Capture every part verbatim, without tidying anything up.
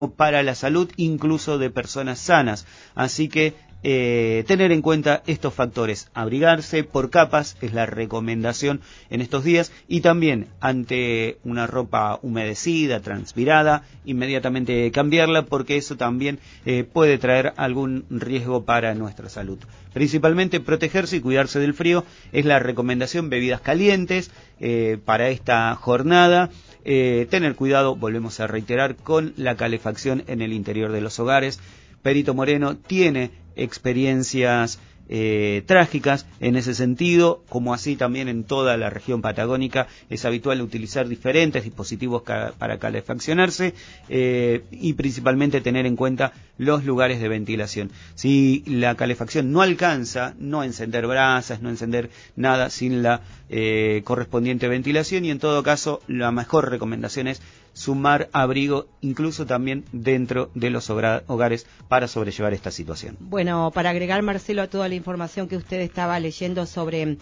para la salud incluso de personas sanas. Así que eh, tener en cuenta estos factores, abrigarse por capas es la recomendación en estos días, y también ante una ropa humedecida, transpirada, inmediatamente cambiarla, porque eso también eh, puede traer algún riesgo para nuestra salud. Principalmente protegerse y cuidarse del frío es la recomendación. Bebidas calientes eh, para esta jornada. Eh, tener cuidado, volvemos a reiterar, con la calefacción en el interior de los hogares. Perito Moreno tiene experiencias eh, trágicas en ese sentido, como así también en toda la región patagónica es habitual utilizar diferentes dispositivos ca para calefaccionarse eh, y principalmente tener en cuenta los lugares de ventilación. Si la calefacción no alcanza, no encender brasas, no encender nada sin la eh, correspondiente ventilación, y en todo caso la mejor recomendación es sumar abrigo incluso también dentro de los hogares para sobrellevar esta situación. Bueno, para agregar, Marcelo, a toda la información que usted estaba leyendo sobre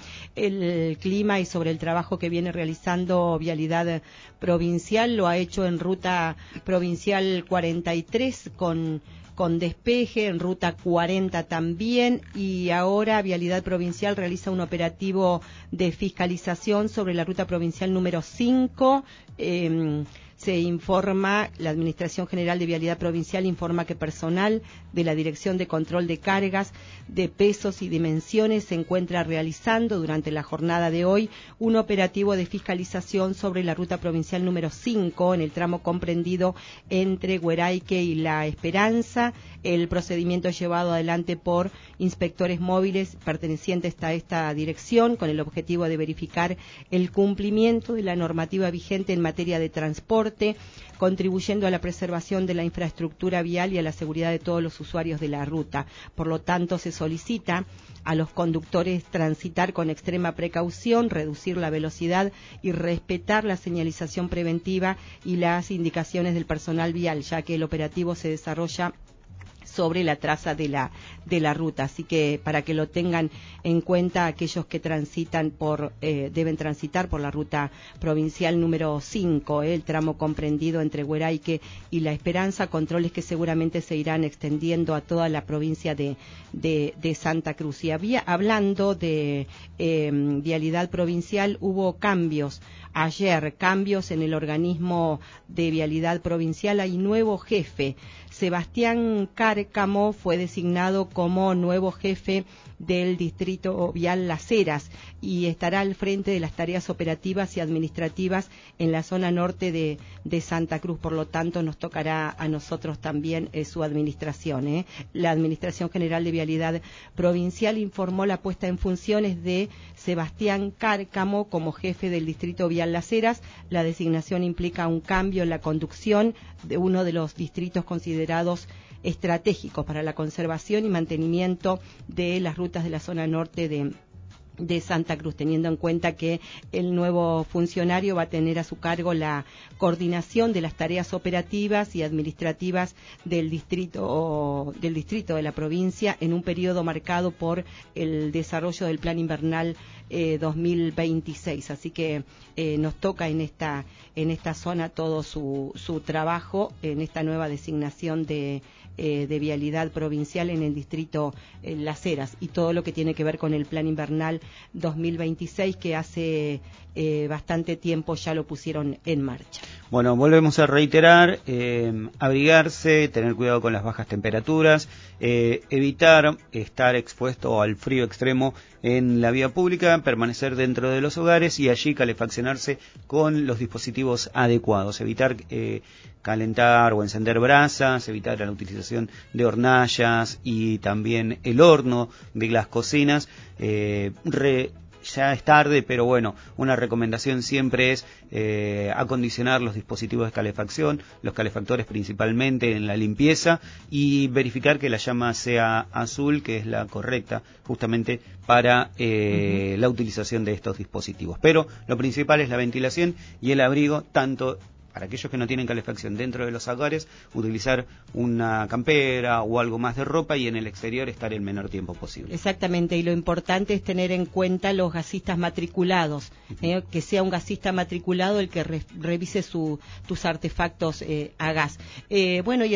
el clima y sobre el trabajo que viene realizando Vialidad Provincial, lo ha hecho en Ruta Provincial cuarenta y tres con con despeje, en Ruta cuarenta también, y ahora Vialidad Provincial realiza un operativo de fiscalización sobre la Ruta Provincial número cinco. Eh, se informa, la Administración General de Vialidad Provincial informa que personal de la Dirección de Control de Cargas, de Pesos y Dimensiones se encuentra realizando durante la jornada de hoy un operativo de fiscalización sobre la Ruta Provincial número cinco en el tramo comprendido entre Gueraique y La Esperanza. El procedimiento llevado adelante por inspectores móviles pertenecientes a esta dirección con el objetivo de verificar el cumplimiento de la normativa vigente en materia de transporte, contribuyendo a la preservación de la infraestructura vial y a la seguridad de todos los usuarios de la ruta. Por lo tanto, se solicita a los conductores transitar con extrema precaución, reducir la velocidad y respetar la señalización preventiva y las indicaciones del personal vial, ya que el operativo se desarrolla sobre la traza de la de la ruta, así que para que lo tengan en cuenta aquellos que transitan por eh, deben transitar por la ruta provincial número cinco, eh, el tramo comprendido entre Gueraique y La Esperanza, controles que seguramente se irán extendiendo a toda la provincia de de, de Santa Cruz. Y había, hablando de eh, vialidad provincial, hubo cambios ayer, cambios en el organismo de vialidad provincial. Hay nuevo jefe. Sebastián Cárcamo fue designado como nuevo jefe del distrito vial Las Heras y estará al frente de las tareas operativas y administrativas en la zona norte de, de Santa Cruz. Por lo tanto, nos tocará a nosotros también eh, su administración. ¿eh? La Administración General de Vialidad Provincial informó la puesta en funciones de Sebastián Cárcamo como jefe del distrito vial Las Heras. La designación implica un cambio en la conducción de uno de los distritos considerados estratégicos para la conservación y mantenimiento de las rutas de la zona norte de de Santa Cruz, teniendo en cuenta que el nuevo funcionario va a tener a su cargo la coordinación de las tareas operativas y administrativas del distrito del distrito de la provincia en un periodo marcado por el desarrollo del Plan Invernal eh, dos mil veintiséis. Así que eh, nos toca en esta en esta zona todo su su trabajo en esta nueva designación de eh, de vialidad provincial en el distrito eh, Las Heras, y todo lo que tiene que ver con el Plan Invernal dos mil veintiséis, que hace eh, bastante tiempo ya lo pusieron en marcha. Bueno, volvemos a reiterar, eh, abrigarse, tener cuidado con las bajas temperaturas, eh, evitar estar expuesto al frío extremo en la vía pública, permanecer dentro de los hogares y allí calefaccionarse con los dispositivos adecuados, evitar eh, calentar o encender brasas, evitar la utilización de hornallas y también el horno de las cocinas. Eh, re, ya es tarde, pero bueno, una recomendación siempre es eh, acondicionar los dispositivos de calefacción, los calefactores principalmente en la limpieza, y verificar que la llama sea azul, que es la correcta justamente para eh, uh-huh. la utilización de estos dispositivos. Pero lo principal es la ventilación y el abrigo, tanto para aquellos que no tienen calefacción dentro de los hogares, utilizar una campera o algo más de ropa, y en el exterior estar el menor tiempo posible. Exactamente, y lo importante es tener en cuenta los gasistas matriculados, eh, que sea un gasista matriculado el que re- revise su, tus artefactos eh, a gas. Eh, bueno, y